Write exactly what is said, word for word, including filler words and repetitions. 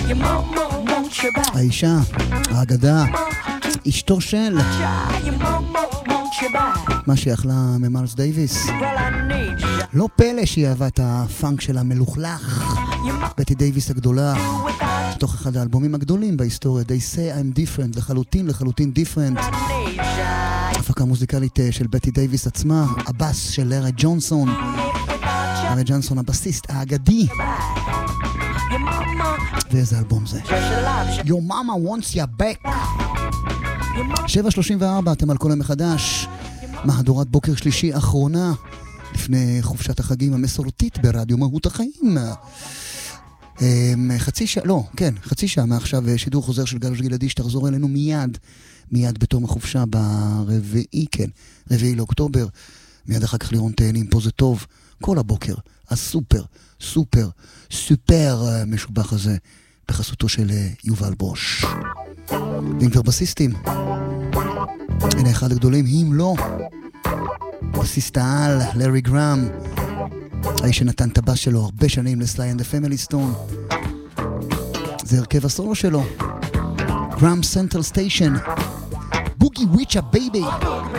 האישה, האגדה, אשתו של מה שיכלה ממלס דייביס. לא פלא שהיא אהבה את הפאנק של המלוכלך, בטי דייביס הגדולה, בתוך אחד האלבומים הגדולים בהיסטוריה. They say I'm different, לחלוטין, לחלוטין different. הפקה מוזיקלית של בטי דייביס עצמה, הבאס של לארי ג'ונסון, לארי ג'ונסון הבסיסט האגדי. ואיזה אלבום זה? Your Mama Wants You Back. שבע שלושים וארבע, אתם על כל המחדש, מהדורת בוקר שלישי אחרונה לפני חופשת החגים המסורתית ברדיו מהות החיים. חצי שעה, לא, כן, חצי שעה מעכשיו שידור חוזר של גלוש גלעדי שתחזור אלינו מיד, מיד בתום החופשה ברביעי, כן, רביעי לאוקטובר. מיד אחר כך לירון תהנים, פה זה טוב, כל הבוקר, הסופר, סופר, סופר משובח הזה, בחסותו של יובל בוש. ואם כבר בסיסטים, הנה אחד הגדולים, אם לא, בסיסט העל, לארי גראם, האיש שנתן את הבאס שלו הרבה שנים לסליי אנד הפמילי סטון. זה הרכב הסולו שלו, גראם סנטרל סטיישן, בוגי וויצ'ה בייבי.